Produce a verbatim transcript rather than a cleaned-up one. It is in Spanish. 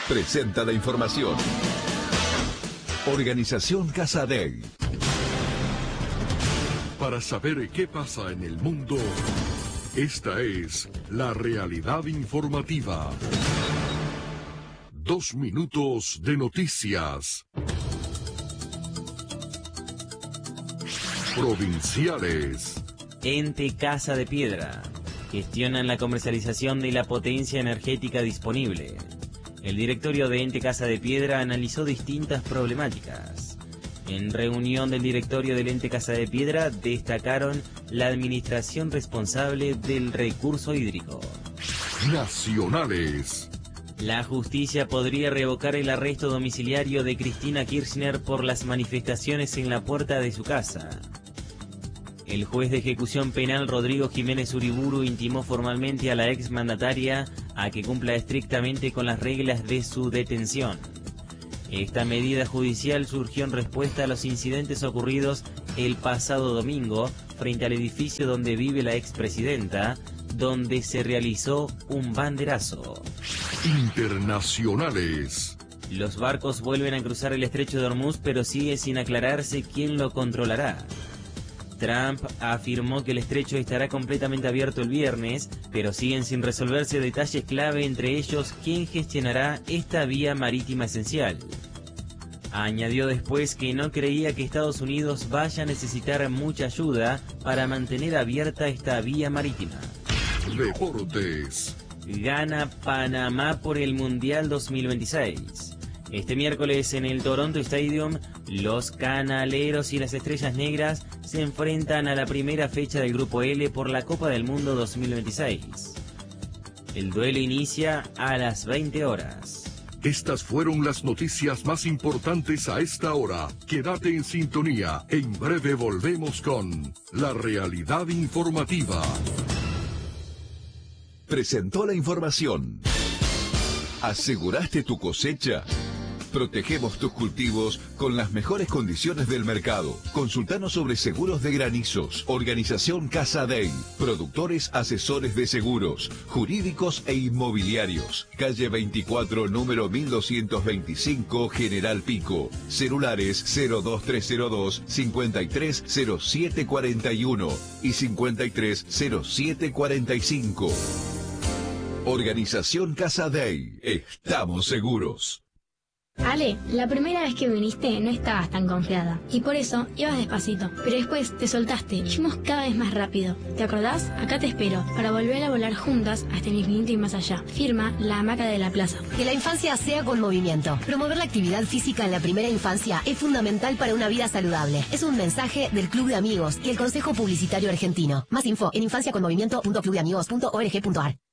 presenta la información. Organización Casa Dei. Para saber qué pasa en el mundo, esta es la realidad informativa. Dos minutos de noticias. Provinciales. Ente Casa de Piedra. Gestionan la comercialización de la potencia energética disponible. El directorio de Ente Casa de Piedra analizó distintas problemáticas. En reunión del directorio del Ente Casa de Piedra destacaron la administración responsable del recurso hídrico. Nacionales. La justicia podría revocar el arresto domiciliario de Cristina Kirchner por las manifestaciones en la puerta de su casa. El juez de ejecución penal Rodrigo Jiménez Uriburu intimó formalmente a la exmandataria a que cumpla estrictamente con las reglas de su detención. Esta medida judicial surgió en respuesta a los incidentes ocurridos el pasado domingo frente al edificio donde vive la expresidenta, donde se realizó un banderazo. Internacionales. Los barcos vuelven a cruzar el estrecho de Hormuz, pero sigue sin aclararse quién lo controlará. Trump afirmó que el estrecho estará completamente abierto el viernes, pero siguen sin resolverse detalles clave, entre ellos quién gestionará esta vía marítima esencial. Añadió después que no creía que Estados Unidos vaya a necesitar mucha ayuda para mantener abierta esta vía marítima. Deportes. Gana Panamá por el Mundial dos mil veintiséis. Este miércoles en el Toronto Stadium, los Canaleros y las Estrellas Negras se enfrentan a la primera fecha del Grupo L por la Copa del Mundo dos mil veintiséis. El duelo inicia a las veinte horas. Estas fueron las noticias más importantes a esta hora. Quédate en sintonía. En breve volvemos con la realidad informativa. Presentó la información. ¿Aseguraste tu cosecha? Protegemos tus cultivos con las mejores condiciones del mercado. Consultanos sobre seguros de granizos. Organización Casa Dei. Productores asesores de seguros, jurídicos e inmobiliarios. Calle veinticuatro, número mil doscientos veinticinco, General Pico. Celulares cero dos tres cero dos, cincuenta y tres cero siete cuarenta y uno y cincuenta y tres cero siete cuarenta y cinco. Organización Casa Dei. Estamos seguros. Ale, la primera vez que viniste no estabas tan confiada y por eso ibas despacito, pero después te soltaste y fuimos cada vez más rápido. ¿Te acordás? Acá te espero para volver a volar juntas hasta el infinito y más allá. Firma La Hamaca de la Plaza. Que la infancia sea con movimiento. Promover la actividad física en la primera infancia es fundamental para una vida saludable. Es un mensaje del Club de Amigos y el Consejo Publicitario Argentino. Más info en infancia con movimiento punto club de amigos punto org punto ar.